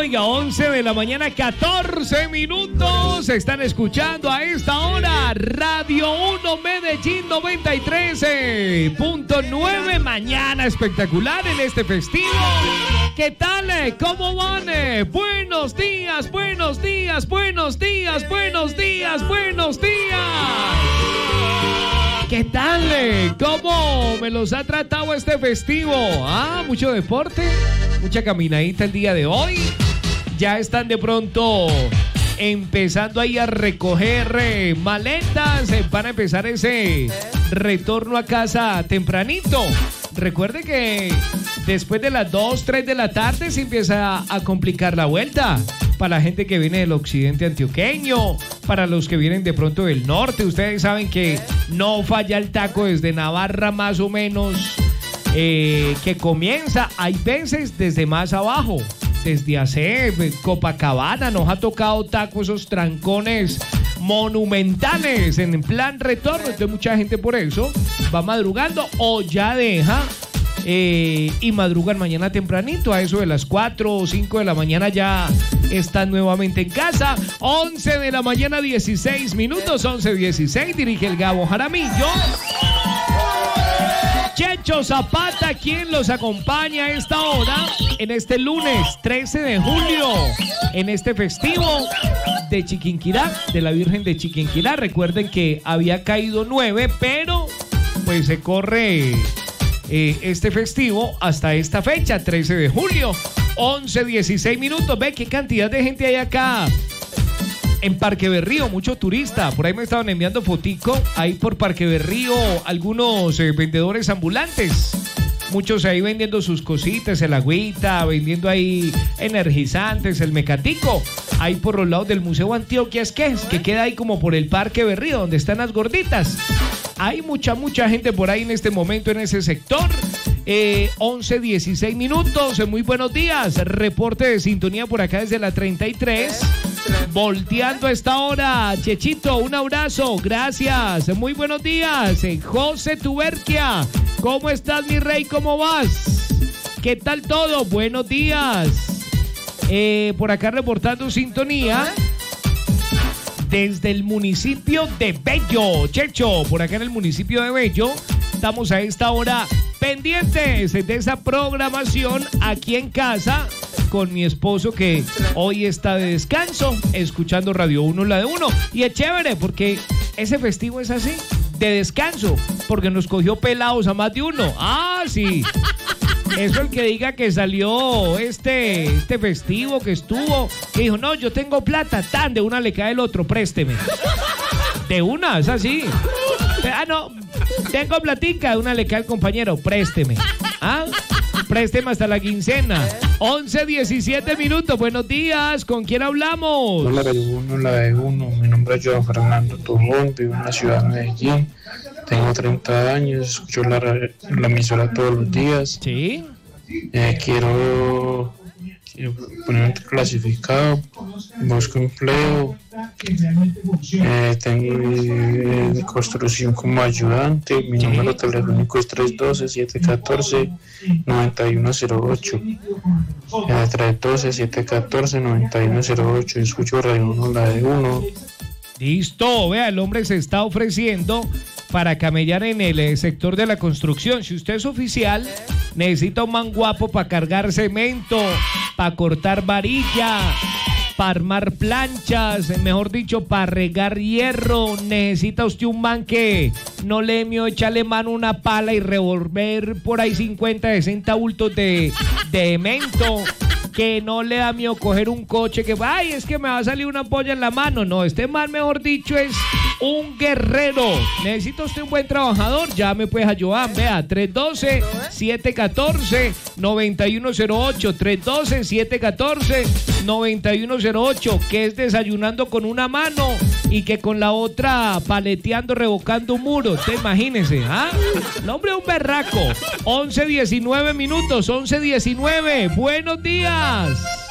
Oiga, 11 de la mañana, 14 minutos. Están escuchando a esta hora Radio 1 Medellín 93.9. Mañana espectacular en este festivo. ¿Qué tal? ¿Cómo van? Buenos días, buenos días, buenos días, buenos días, buenos días. ¿Qué tal? ¿Cómo me los ha tratado este festivo? Mucho deporte, mucha caminadita el día de hoy. Ya están de pronto empezando ahí a recoger maletas. Van a empezar ese retorno a casa tempranito. Recuerde que después de las 2, 3 de la tarde se empieza a complicar la vuelta. Para la gente que viene del occidente antioqueño, para los que vienen de pronto del norte, ustedes saben que no falla el taco desde Navarra más o menos, que comienza, hay veces desde más abajo, desde hace Copacabana nos ha tocado taco, esos trancones monumentales en plan retorno. Entonces mucha gente por eso va madrugando o ya deja y madrugan mañana tempranito, a eso de las 4 o 5 de la mañana ya están nuevamente en casa. 11 de la mañana, 16 minutos, 11:16, dirige el Gabo Jaramillo. Checho Zapata, quien los acompaña a esta hora, en este lunes 13 de julio, en este festivo de Chiquinquirá, de la Virgen de Chiquinquirá. Recuerden que había caído 9, pero pues se corre este festivo hasta esta fecha, 13 de julio, 11:16 minutos. Ve qué cantidad de gente hay acá en Parque Berrío, mucho turista. Por ahí me estaban enviando fotico, ahí por Parque Berrío, algunos vendedores ambulantes. Muchos ahí vendiendo sus cositas, el agüita, vendiendo ahí energizantes, el mecatico. Ahí por los lados del Museo Antioquia, que queda ahí como por el Parque Berrío, donde están las gorditas. Hay mucha gente por ahí en este momento en ese sector. 11:16 minutos. Muy buenos días. Reporte de sintonía por acá desde la 33. Volteando a esta hora. Chechito, un abrazo. Gracias. Muy buenos días. José Tuberquia. ¿Cómo estás, mi rey? ¿Cómo vas? ¿Qué tal todo? Buenos días. Por acá reportando sintonía desde el municipio de Bello. Checho, por acá en el municipio de Bello. Estamos a esta hora pendientes de esa programación aquí en casa con mi esposo, que hoy está de descanso, escuchando Radio 1, la de 1. Y es chévere porque ese festivo es así, de descanso, porque nos cogió pelados a más de uno. Sí. Eso, el que diga que salió este festivo que estuvo, que dijo, no, yo tengo plata, de una le cae el otro, présteme. De una, es así. No, tengo platica, de una le cae el compañero, présteme. Présteme hasta la quincena. 11:17 minutos, buenos días, ¿con quién hablamos? Hola, la de uno, mi nombre es Joan Fernando Tobón, vivo en la ciudad de Medellín, tengo 30 años, escucho la emisora todos los días. Sí. Quiero ponerme clasificado, busco empleo, tengo construcción como ayudante, mi número telefónico es 312-714-9108, 312-714-9108, escucho Radio 1, la de 1. Listo, vea, el hombre se está ofreciendo para camellar en el sector de la construcción. Si usted es oficial, necesita un man guapo para cargar cemento, para cortar varilla, para armar planchas, mejor dicho, para regar hierro. Necesita usted un man que no le mío echarle mano a una pala y revolver por ahí 50, 60 bultos de cemento. Que no le da miedo coger un coche que, es que me va a salir una polla en la mano. No, este man, mejor dicho, es un guerrero. Necesita usted un buen trabajador, llame pues a Joan, vea, 312-714-9108, 312-714-9108, que es desayunando con una mano y que con la otra paleteando, revocando un muro. Usted imagínese, El hombre es un berraco. 11:19 minutos, 11:19, buenos días.